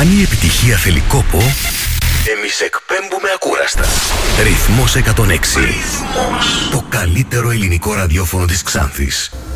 Αν η επιτυχία θέλει κόπο, εμείς εκπέμπουμε ακούραστα. Ρυθμός 106. Το καλύτερο ελληνικό ραδιόφωνο της Ξάνθης.